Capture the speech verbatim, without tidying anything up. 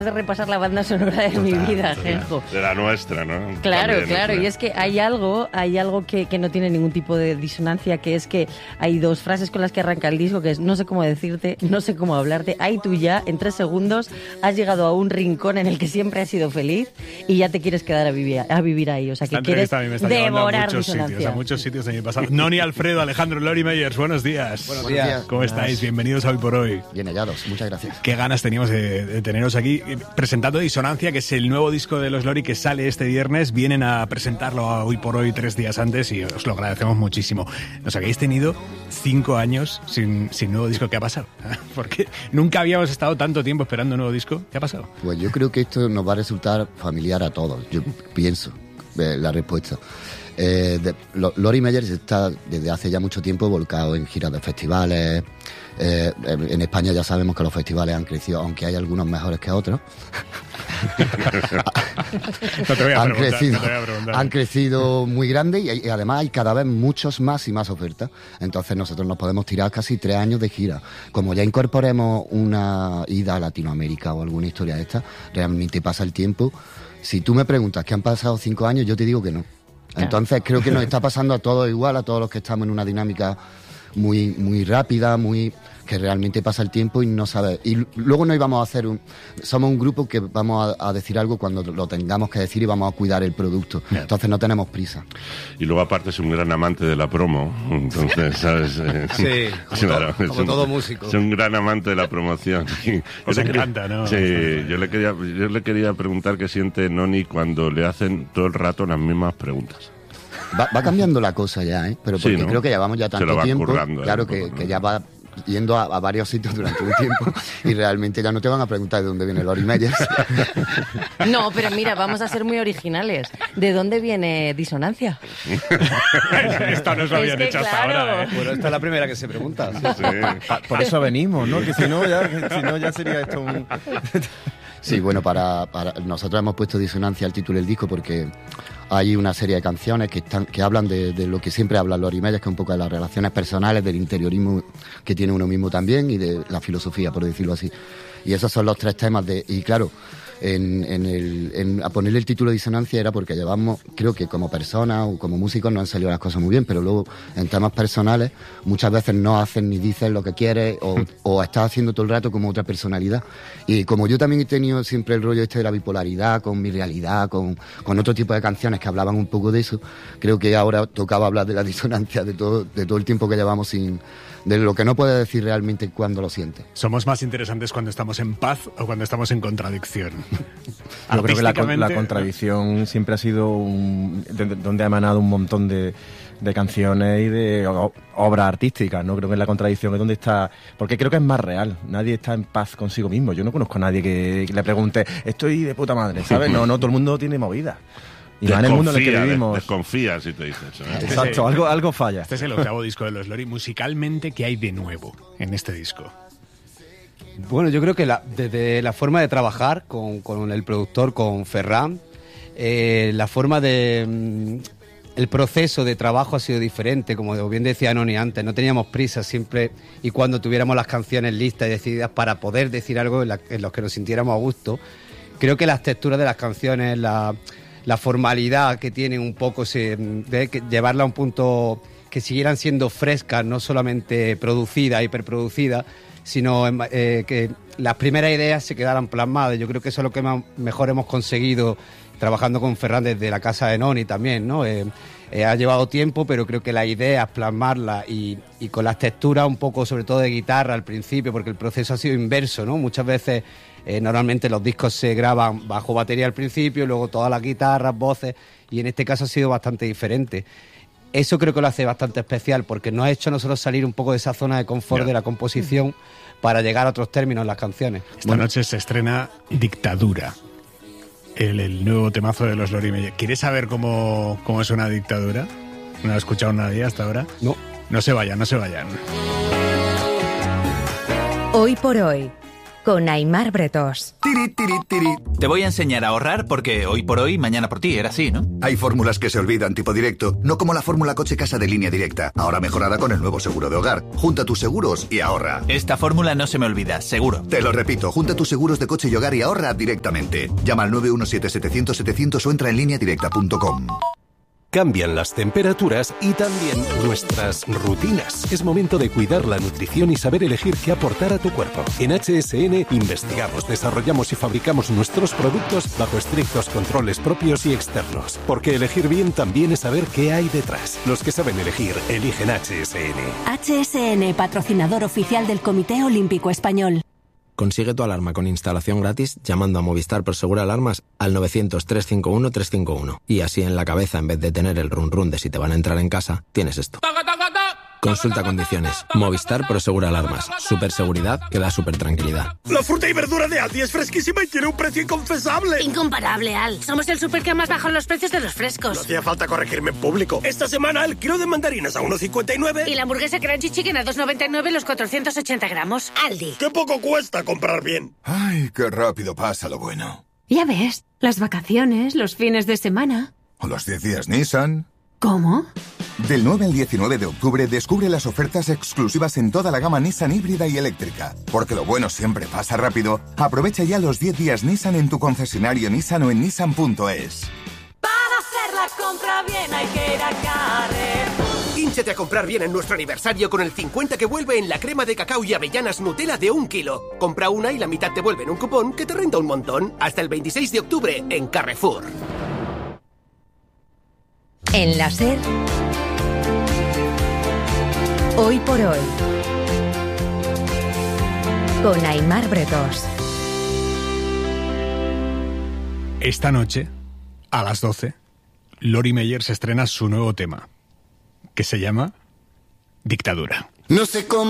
de repasar la banda sonora de total, mi vida, Genjo. De la nuestra, ¿no? Claro, También, claro, ¿no? y es que hay algo, hay algo que, que no tiene ningún tipo de disonancia, que es que hay dos frases con las que arranca el disco, que es no sé cómo decirte, no sé cómo hablarte, ahí tú ya, en tres segundos, has llegado a un rincón en el que siempre has sido feliz y ya te quieres quedar a vivir, a vivir ahí, o sea, que Esta quieres a mí me está devorar a muchos disonancia. Sitios, a muchos sitios de mi pasado. Noni Alfredo, Alejandro, Lori Meyers, buenos días. Buenos días. ¿Cómo estáis? Bienvenidos a Hoy por Hoy. Bien hallados, muchas gracias. Qué ganas teníamos de, de teneros aquí presentando Disonancia, que es el nuevo disco de los Lori que sale este viernes. Vienen a presentarlo a Hoy por Hoy tres días antes y os lo agradecemos muchísimo. Nos habéis tenido cinco años sin, sin nuevo disco. ¿Qué ha pasado? Porque nunca habíamos estado tanto tiempo esperando un nuevo disco. ¿Qué ha pasado? Pues yo creo que esto nos va a resultar familiar a todos, yo pienso, eh, la respuesta. Eh, de, Lori Meyers está desde hace ya mucho tiempo volcado en giras de festivales. Eh, en España ya sabemos que los festivales han crecido, aunque hay algunos mejores que otros. No te voy a han, preguntar, crecido, no te voy a preguntar. han crecido muy grandes y, y además hay cada vez muchos más y más ofertas. Entonces nosotros nos podemos tirar casi tres años de gira. Como ya incorporemos una ida a Latinoamérica o alguna historia de esta, realmente pasa el tiempo. Si tú me preguntas que han pasado cinco años, yo te digo que no. Entonces creo que nos está pasando a todos igual, a todos los que estamos en una dinámica muy muy rápida, muy que realmente pasa el tiempo y no sabes. Y luego no íbamos a hacer un... Somos un grupo que vamos a, a decir algo cuando lo tengamos que decir y vamos a cuidar el producto. Yeah. Entonces no tenemos prisa. Y luego aparte es un gran amante de la promo, entonces, ¿sabes? Sí, como, claro, todo, como un, todo músico. Es un gran amante de la promoción. Os encanta, ¿no? Sí, yo le, quería, yo le quería preguntar qué siente Noni cuando le hacen todo el rato las mismas preguntas. Va, va cambiando la cosa ya, ¿eh? Pero porque sí, ¿no? Creo que llevamos ya tanto tiempo, currando, claro, ¿eh? que, ¿no? que ya va yendo a, a varios sitios durante un tiempo y realmente ya no te van a preguntar de dónde viene Lori Meyers. No, pero mira, vamos a ser muy originales. ¿De dónde viene Disonancia? Esta no os lo habían es que, hecho claro. hasta ahora, ¿eh? Bueno, esta es la primera que se pregunta. Sí, sí. Por eso venimos, ¿no? Que si no ya, que si no, ya sería esto un... Sí, bueno, para, para nosotros hemos puesto Disonancia al título del disco porque hay una serie de canciones que están que hablan de, de lo que siempre habla Lori Meyers, que es un poco de las relaciones personales, del interiorismo que tiene uno mismo también y de la filosofía, por decirlo así. Y esos son los tres temas de... Y claro, en, en el, en, a ponerle el título de Disonancia era porque llevamos, creo que como personas o como músicos no han salido las cosas muy bien, pero luego en temas personales muchas veces no haces ni dices lo que quieres o, o estás haciendo todo el rato como otra personalidad. Y como yo también he tenido siempre el rollo este de la bipolaridad con mi realidad, con, con otro tipo de canciones que hablaban un poco de eso, creo que ahora tocaba hablar de la disonancia, de todo, de todo el tiempo que llevamos sin... de lo que no puedes decir realmente cuando lo sientes. Somos más interesantes cuando estamos en paz o cuando estamos en contradicción. Yo creo que la, la contradicción siempre ha sido un, de, de, donde ha emanado un montón de, de canciones y de o, obras artísticas, ¿no? Creo que la contradicción es donde está... Porque creo que es más real. Nadie está en paz consigo mismo. Yo no conozco a nadie que, que le pregunte, estoy de puta madre, ¿sabes? No, no, todo el mundo tiene movida. Y más en el mundo en el que vivimos. Desconfía si te dices eso, ¿eh? Exacto, sí. algo, algo falla. Este es el octavo disco de los Lori. Musicalmente, ¿qué hay de nuevo en este disco? Bueno, yo creo que la, desde la forma de trabajar con, con el productor, con Ferran, eh, la forma de... Mm, el proceso de trabajo ha sido diferente, como bien decía Noni antes, no teníamos prisa siempre y cuando tuviéramos las canciones listas y decididas para poder decir algo en, la, en los que nos sintiéramos a gusto, creo que las texturas de las canciones, la... la formalidad que tienen un poco, se, de que llevarla a un punto que siguieran siendo frescas, no solamente producidas, hiperproducidas, sino eh, que las primeras ideas se quedaran plasmadas. Yo creo que eso es lo que más, mejor hemos conseguido trabajando con Ferran desde la casa de Noni también, ¿no? Eh, eh, ha llevado tiempo, pero creo que la idea es plasmarla y, y con las texturas un poco, sobre todo de guitarra al principio, porque el proceso ha sido inverso, ¿no? Muchas veces... Eh, normalmente los discos se graban bajo batería al principio, luego todas las guitarras, voces, y en este caso ha sido bastante diferente. Eso creo que lo hace bastante especial, porque nos ha hecho a nosotros salir un poco de esa zona de confort yeah. de la composición para llegar a otros términos en las canciones. Esta bueno. noche se estrena Dictadura, el, el nuevo temazo de los Lori Meyers. ¿Quieres saber cómo, cómo suena Dictadura? ¿No ha escuchado nadie hasta ahora? No. No se vayan, no se vayan. Hoy por hoy, con Aimar Bretós. Tiri, tiri, tiri. Te voy a enseñar a ahorrar porque hoy por hoy, mañana por ti, era así, ¿no? Hay fórmulas que se olvidan, tipo directo, no como la fórmula coche-casa de Línea Directa, ahora mejorada con el nuevo seguro de hogar. Junta tus seguros y ahorra. Esta fórmula no se me olvida, seguro. Te lo repito, junta tus seguros de coche y hogar y ahorra directamente. Llama al nueve uno siete, setecientos, setecientos o entra en línea directa punto com. Cambian las temperaturas y también nuestras rutinas. Es momento de cuidar la nutrición y saber elegir qué aportar a tu cuerpo. En H S N investigamos, desarrollamos y fabricamos nuestros productos bajo estrictos controles propios y externos. Porque elegir bien también es saber qué hay detrás. Los que saben elegir, eligen H S N. H S N, patrocinador oficial del Comité Olímpico Español. Consigue tu alarma con instalación gratis llamando a Movistar Prosegur Alarmas al novecientos, trescientos cincuenta y uno, trescientos cincuenta y uno. Y así en la cabeza, en vez de tener el run run de si te van a entrar en casa, tienes esto. Consulta condiciones. Movistar Prosegur Alarmas. Super seguridad que da super tranquilidad. La fruta y verdura de Aldi es fresquísima y tiene un precio inconfesable. Incomparable, Al. Somos el super que más bajan los precios de los frescos. No hacía falta corregirme en público. Esta semana el kilo de mandarinas a uno cincuenta y nueve. Y la hamburguesa Crunchy Chicken a dos noventa y nueve los cuatrocientos ochenta gramos. Aldi. ¡Qué poco cuesta comprar bien! Ay, qué rápido pasa lo bueno. Ya ves, las vacaciones, los fines de semana. O los diez días Nissan. ¿Cómo? Del nueve al diecinueve de octubre descubre las ofertas exclusivas en toda la gama Nissan híbrida y eléctrica. Porque lo bueno siempre pasa rápido. Aprovecha ya los diez días Nissan en tu concesionario Nissan o en nissan punto es. Para hacer la compra bien hay que ir a Carrefour. Hínchate a comprar bien en nuestro aniversario con el cincuenta que vuelve en la crema de cacao y avellanas Nutella de un kilo. Compra una y la mitad te vuelve en un cupón que te renta un montón. Hasta el veintiséis de octubre en Carrefour. En la SER, Hoy por Hoy, con Aimar Bretós. Esta noche, a las doce, Lori Meyers estrena su nuevo tema, que se llama Dictadura. No sé cómo